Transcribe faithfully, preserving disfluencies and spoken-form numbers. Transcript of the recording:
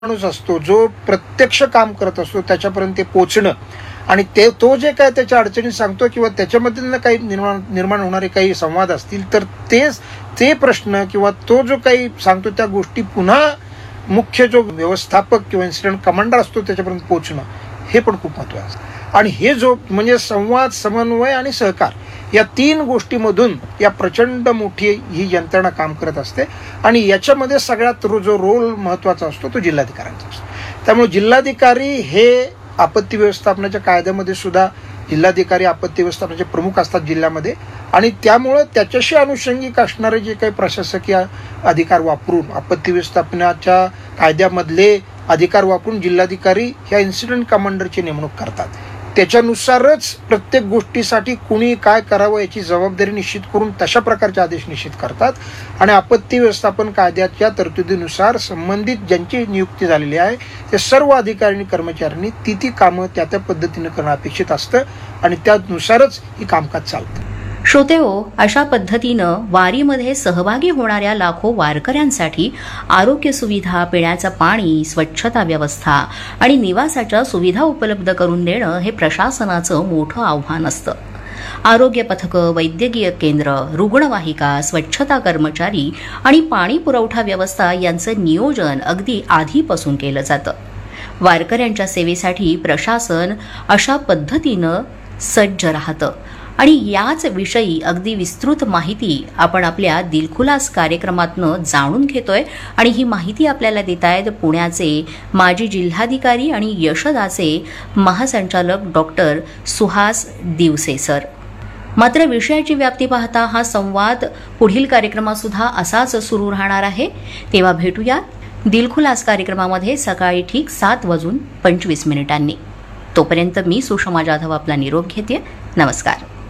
माणूस असतो जो प्रत्यक्ष काम करत असतो त्याच्यापर्यंत ते पोचणं आणि ते तो जे काय त्याच्या अडचणी सांगतो किंवा त्याच्यामधून काही निर्माण निर्माण होणारे काही संवाद असतील तर तेच ते प्रश्न किंवा तो जो काही सांगतो त्या गोष्टी पुन्हा मुख्य जो व्यवस्थापक किंवा इन्सिडेंट कमांडर असतो त्याच्यापर्यंत पोहोचणं हे पण खूप महत्त्वाचं असतं. आणि हे जो म्हणजे संवाद, समन्वय आणि सहकार या तीन गोष्टीमधून या प्रचंड मोठी ही यंत्रणा काम करत असते आणि याच्यामध्ये सगळ्यात जो रोल महत्त्वाचा असतो तो जिल्हाधिकाऱ्यांचा असतो. त्यामुळे जिल्हाधिकारी हे आपत्ती व्यवस्थापनाच्या कायद्यामध्ये सुद्धा जिल्हाधिकारी आपत्ती व्यवस्थापनाचे प्रमुख असतात जिल्ह्यामध्ये आणि त्यामुळं त्याच्याशी अनुषंगिक असणारे जे काही प्रशासकीय अधिकार वापरून आपत्ती व्यवस्थापनाच्या कायद्यामधले अधिकार वापरून जिल्हाधिकारी ह्या इन्सिडेंट कमांडरची नेमणूक करतात. त्याच्यानुसारच प्रत्येक गोष्टीसाठी कुणी काय करावं याची जबाबदारी निश्चित करून तशा प्रकारचे आदेश निश्चित करतात आणि आपत्ती व्यवस्थापन कायद्याच्या तरतुदीनुसार संबंधित ज्यांची नियुक्ती झालेली आहे ते सर्व अधिकारी आणि कर्मचाऱ्यांनी ती ती कामं त्या त्या पद्धतीनं करणं अपेक्षित असतं आणि त्यानुसारच ही कामकाज चालतं. श्रोतेहो, अशा पद्धतीनं वारीमध्ये सहभागी होणाऱ्या लाखो वारकऱ्यांसाठी आरोग्य सुविधा, पिण्याचं पाणी, स्वच्छता व्यवस्था आणि निवासाच्या सुविधा उपलब्ध करून देणं हे प्रशासनाचं मोठं आव्हान असतं. आरोग्य पथकं, वैद्यकीय केंद्र, रुग्णवाहिका, स्वच्छता कर्मचारी आणि पाणी पुरवठा व्यवस्था यांचं नियोजन अगदी आधीपासून केलं जातं. वारकऱ्यांच्या सेवेसाठी प्रशासन अशा पद्धतीनं सज्ज राहतं आणि याच विषयी अगदी विस्तृत माहिती आपण आपल्या दिलखुलास कार्यक्रमातनं जाणून घेतोय आणि ही माहिती आपल्याला देत आहेत पुण्याचे माजी जिल्हाधिकारी आणि यशदाचे महासंचालक डॉक्टर सुहास दिवसे सर. मात्र विषयाची व्याप्ती पाहता हा संवाद पुढील कार्यक्रमात सुद्धा असाच सुरू राहणार आहे. तेव्हा भेटूया दिलखुलास कार्यक्रमामध्ये सकाळी ठीक सात वाजून पंचवीस मिनिटांनी. तोपर्यंत मी सुषमा जाधव आपला निरोप घेते. नमस्कार.